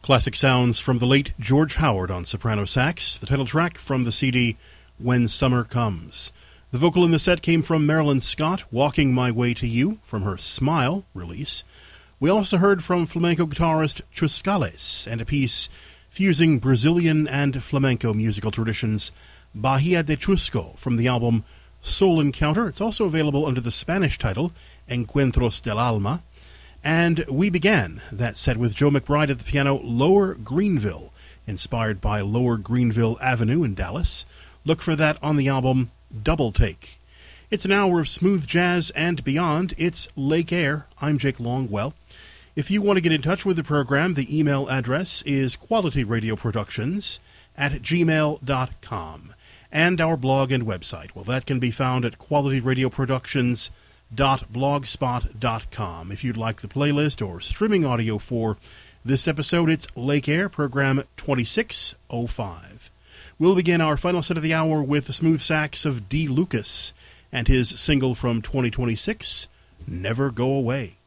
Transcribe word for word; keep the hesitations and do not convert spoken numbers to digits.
Classic sounds from the late George Howard on soprano sax, the title track from the C D When Summer Comes. The vocal in the set came from Marilyn Scott, Walking My Way to You, from her Smile release. We also heard from flamenco guitarist Truscales and a piece fusing Brazilian and flamenco musical traditions, Bahia de Chusco, from the album Soul Encounter. It's also available under the Spanish title, Encuentros del Alma. And we began that set with Joe McBride at the piano, Lower Greenville, inspired by Lower Greenville Avenue in Dallas. Look for that on the album Double Take. It's an hour of smooth jazz and beyond. It's Lake Air. I'm Jake Longwell. If you want to get in touch with the program, the email address is qualityradioproductions at gmail dot com. And our blog and website, well, that can be found at qualityradioproductions dot blogspot dot com. If you'd like the playlist or streaming audio for this episode, it's Lake Air, program twenty-six oh five. We'll begin our final set of the hour with the smooth sax of D. Lucas and his single from twenty twenty-six, Never Go Away.